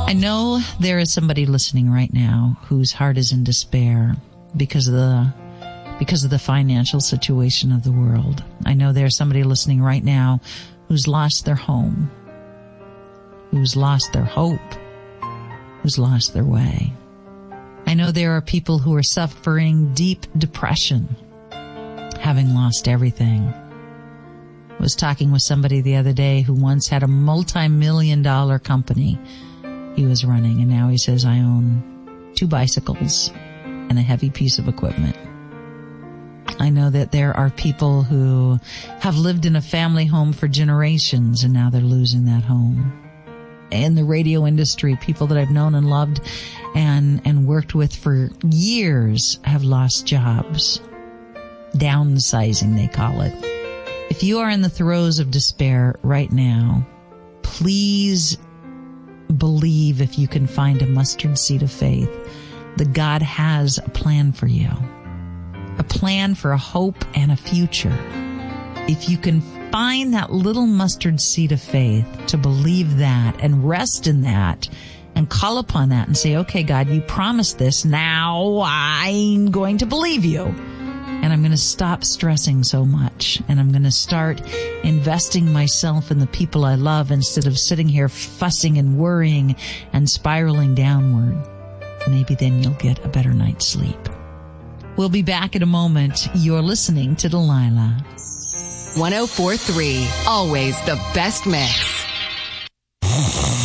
I know there is somebody listening right now whose heart is in despair because of the financial situation of the world. I know there's somebody listening right now who's lost their home, who's lost their hope, who's lost their way. I know there are people who are suffering deep depression, having lost everything. I was talking with somebody the other day who once had a multi-million-dollar company he was running, and now he says, I own 2 bicycles and a heavy piece of equipment. I know that there are people who have lived in a family home for generations, and now they're losing that home. In the radio industry, people that I've known and loved and worked with for years have lost jobs. Downsizing, they call it. If you are in the throes of despair right now, please believe, if you can find a mustard seed of faith, that God has a plan for you, a plan for a hope and a future. If you can find that little mustard seed of faith to believe that and rest in that and call upon that and say, okay, God, you promised this. Now I'm going to believe you. And I'm going to stop stressing so much. And I'm going to start investing myself in the people I love instead of sitting here fussing and worrying and spiraling downward. Maybe then you'll get a better night's sleep. We'll be back in a moment. You're listening to Delilah. 104.3, always the best mix.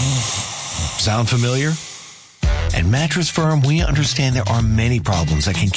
Sound familiar? At Mattress Firm, we understand there are many problems that can